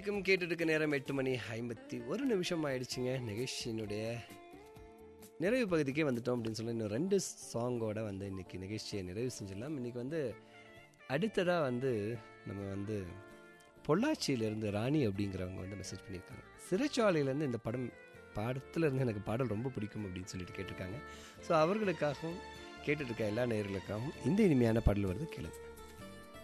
வணக்கம். கேட்டுட்டு இருக்க நேரம் 8:51 ஆயிடுச்சுங்க. நிகழ்ச்சியினுடைய நிறைவு பகுதிக்கே வந்துட்டோம் அப்படின்னு சொல்லி இன்னும் 2 சாங்கோட வந்து இன்னைக்கு நிகழ்ச்சியை நிறைவு செஞ்சிடலாம். இன்னைக்கு வந்து அடுத்ததாக வந்து நம்ம வந்து பொள்ளாச்சியிலேருந்து ராணி அப்படிங்கிறவங்க வந்து மெசேஜ் பண்ணியிருக்காங்க. சிறைச்சாலையிலேருந்து இந்த பாடத்துலேருந்து எனக்கு பாடல் ரொம்ப பிடிக்கும் அப்படின்னு சொல்லிட்டு கேட்டிருக்காங்க. ஸோ அவர்களுக்காகவும் கேட்டுட்டு இருக்க எல்லா நேயர்களுக்காகவும் இந்த இனிமையான பாடல் வருது கேளுங்க.